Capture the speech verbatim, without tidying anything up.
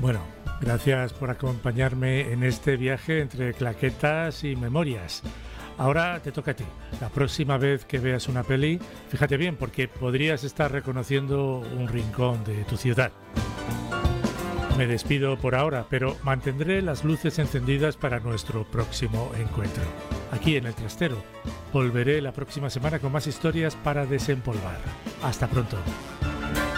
Bueno, gracias por acompañarme en este viaje entre claquetas y memorias. Ahora te toca a ti. La próxima vez que veas una peli, fíjate bien porque podrías estar reconociendo un rincón de tu ciudad. Me despido por ahora, pero mantendré las luces encendidas para nuestro próximo encuentro. Aquí en El Trastero. Volveré la próxima semana con más historias para desempolvar. Hasta pronto.